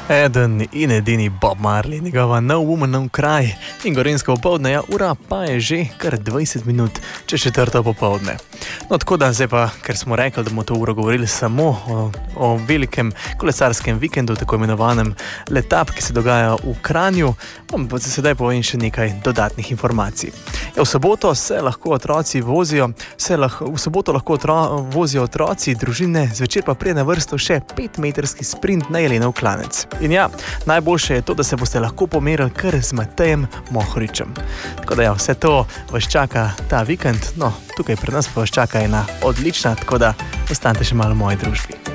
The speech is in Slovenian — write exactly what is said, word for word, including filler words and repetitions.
Eden in edini Bob Marley, njegova No Woman No Cry in gorenjsko popoldne, ja, ura pa je že kar dvajset minut čez četrto popoldne. No, tako da zdaj pa, ker smo rekli, da bomo to uro govorili samo o, o velikem kolesarskem vikendu, tako imenovanem Letap, ki se dogaja v Kranju, bom pa se sedaj povem še nekaj dodatnih informacij. Ja, v soboto se lahko otroci vozijo, se lahko, v soboto lahko otro, vozijo otroci, družine, zvečer pa prije na vrsto še petmetrski sprint na Jelenov klanec. In ja, najboljše je to, da se boste lahko pomerili kar z Matejem Mohoričem. Tako da ja, vse to vas čaka ta vikend, no, tukaj pri nas pa vas čaka ena odlična, tako da ostanite še malo v moji družbi.